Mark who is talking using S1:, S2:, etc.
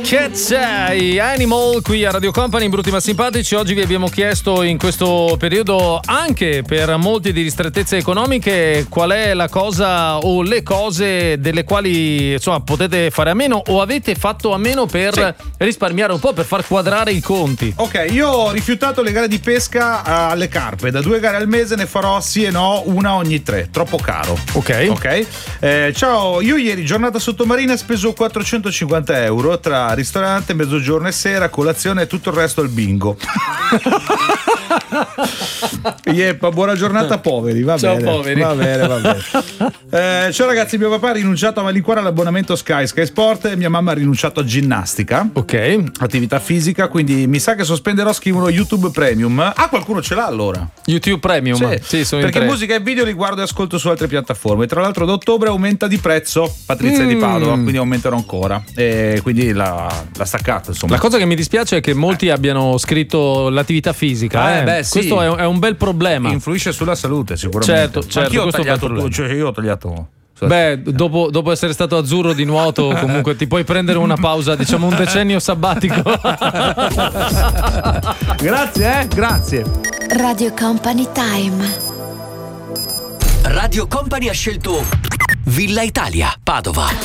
S1: Cats, Animal qui a Radio Company, Brutti ma Simpatici. Oggi vi abbiamo chiesto in questo periodo, anche per molti di ristrettezze economiche, qual è la cosa o le cose delle quali insomma potete fare a meno o avete fatto a meno per risparmiare un po', per far quadrare i conti.
S2: Ok, io ho rifiutato le gare di pesca alle carpe. Da 2 gare al mese ne farò sì e no, una ogni 3. Troppo caro.
S1: Ok.
S2: Ciao, io ieri giornata sottomarina ho speso 450 euro tra ristorante, mezzogiorno e sera, colazione e tutto il resto al bingo. Yeppa, buona giornata poveri, va
S1: Ciao
S2: bene.
S1: poveri.
S2: Va bene. Ciao ragazzi, mio papà ha rinunciato a malincuore all'abbonamento Sky Sport e mia mamma ha rinunciato a ginnastica.
S1: Ok.
S2: Attività fisica, quindi mi sa che sospenderò, scrivono YouTube Premium. Ah, qualcuno ce l'ha allora?
S1: YouTube Premium? Sì, sono
S2: perché
S1: in 3.
S2: musica e video li guardo e ascolto su altre piattaforme. Tra l'altro da ottobre aumenta di prezzo Patrizia di Padova, quindi aumenterò ancora. E quindi la staccata, insomma.
S1: La cosa che mi dispiace è che molti abbiano scritto l'attività fisica.
S2: Beh, sì.
S1: Questo è un bel problema.
S2: Influisce sulla salute, sicuramente.
S1: Certo.
S2: Anch'io ho
S1: questo è un bel
S2: tagliato
S1: problema.
S2: tutto, io ho tagliato.
S1: Beh, dopo essere stato azzurro di nuoto, comunque ti puoi prendere una pausa, diciamo un decennio sabbatico.
S2: Grazie.
S3: Radio Company Time.
S4: Radio Company ha scelto Villa Italia, Padova.